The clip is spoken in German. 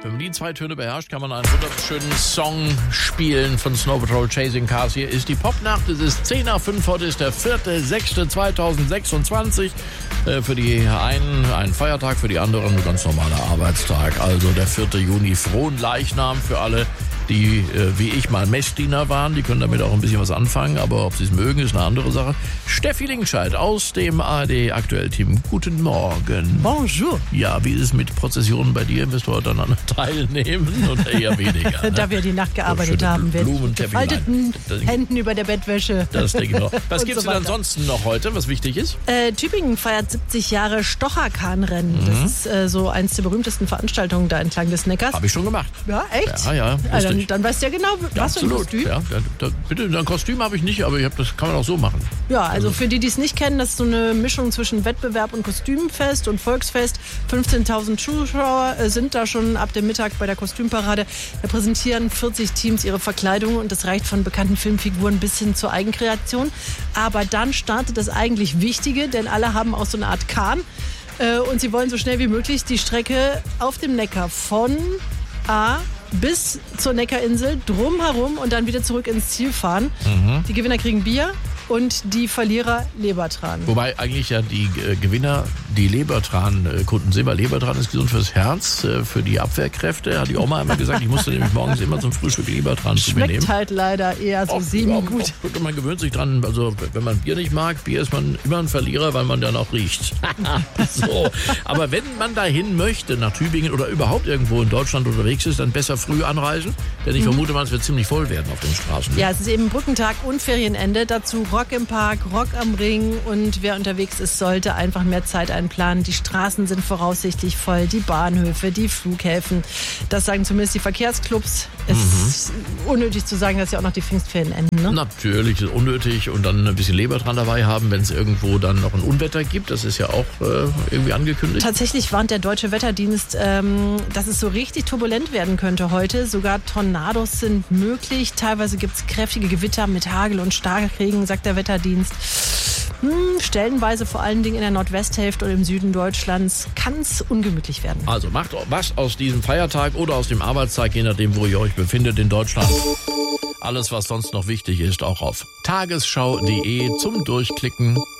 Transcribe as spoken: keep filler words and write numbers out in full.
Wenn man die zwei Töne beherrscht, kann man einen wunderschönen Song spielen von Snow Patrol Chasing Cars. Hier ist die Popnacht. Es ist zehn nach fünf. Heute ist der vierte sechste zweitausendsechsundzwanzig. Äh, für die einen ein Feiertag, für die anderen ein ganz normaler Arbeitstag. Also der vierte Juni. Frohen Leichnam für alle, die äh, wie ich mal Messdiener waren. Die können damit auch ein bisschen was anfangen. Aber ob sie es mögen, ist eine andere Sache. Steffi Linkscheid aus dem A R D-Aktuell-Team. Guten Morgen. Bonjour. Ja, wie ist es mit Prozessionen bei dir? Wirst du heute daran teilnehmen oder eher weniger? Ne? Da wir die Nacht gearbeitet so haben, mit gefalteten Händen über der Bettwäsche. Das denke ich noch. Was gibt es so denn ansonsten noch heute, was wichtig ist? Äh, Tübingen feiert siebzig Jahre Stocherkahnrennen. Mhm. Das ist äh, so eins der berühmtesten Veranstaltungen da entlang des Neckars. Habe ich schon gemacht. Ja, echt? Ja, ja. Also dann, dann weißt du ja genau, ja, was für ein Kostüm. Ja, da, da, bitte, ein Kostüm habe ich nicht, aber ich hab, das kann man auch so machen. Ja, also für die, die es nicht kennen, das ist so eine Mischung zwischen Wettbewerb und Kostümfest und Volksfest. fünfzehntausend Zuschauer äh, sind da schon ab dem Mittag bei der Kostümparade. Da präsentieren vierzig Teams ihre Verkleidung und das reicht von bekannten Filmfiguren bis hin zur Eigenkreation. Aber dann startet das eigentlich Wichtige, denn alle haben auch so eine Art Kahn äh, und sie wollen so schnell wie möglich die Strecke auf dem Neckar von A bis zur Neckarinsel drumherum und dann wieder zurück ins Ziel fahren. Mhm. Die Gewinner kriegen Bier und die Verlierer Lebertran. Wobei eigentlich ja die äh, Gewinner die Lebertran-Kunden sind, weil Lebertran ist gesund fürs Herz, äh, für die Abwehrkräfte. Hat die Oma immer gesagt, ich musste nämlich morgens immer zum Frühstück Lebertran zu mir nehmen. Schmeckt halt leider eher so semi-gut. Man gewöhnt sich dran, also wenn man Bier nicht mag, Bier ist man immer ein Verlierer, weil man dann auch riecht. So. Aber wenn man dahin möchte, nach Tübingen oder überhaupt irgendwo in Deutschland unterwegs ist, dann besser früh anreisen, denn ich mhm. vermute mal, es wird ziemlich voll werden auf den Straßen. Ja, es ist eben Brückentag und Ferienende. Dazu Rock im Park, Rock am Ring und wer unterwegs ist, sollte einfach mehr Zeit einplanen. Die Straßen sind voraussichtlich voll, die Bahnhöfe, die Flughäfen. Das sagen zumindest die Verkehrsclubs. Es mhm. ist unnötig zu sagen, dass ja auch noch die Pfingstferien enden. Ne? Natürlich, ist unnötig und dann ein bisschen Lebertran dabei haben, wenn es irgendwo dann noch ein Unwetter gibt. Das ist ja auch äh, irgendwie angekündigt. Tatsächlich warnt der Deutsche Wetterdienst, ähm, dass es so richtig turbulent werden könnte heute. Sogar Tornados sind möglich. Teilweise gibt es kräftige Gewitter mit Hagel und Starkregen, sagt der Wetterdienst. Hm, stellenweise vor allen Dingen in der Nordwesthälfte und im Süden Deutschlands kann es ungemütlich werden. Also macht was aus diesem Feiertag oder aus dem Arbeitstag, je nachdem, wo ihr euch befindet in Deutschland. Alles, was sonst noch wichtig ist, auch auf tagesschau punkt de zum Durchklicken.